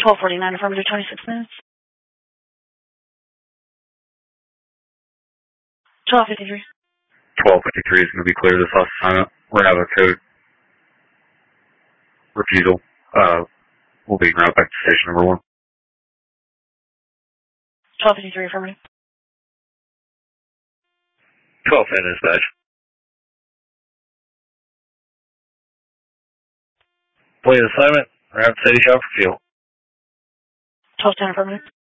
12:49, affirmative, 26 minutes. 12:53. 12:53 is going to be clear this last assignment. We're going to have a code refusal. We'll be route back to station number 1. 12:53, affirmative. 12:10 dispatch. Complete assignment. Route City Shop for fuel. 12:10, affirmative.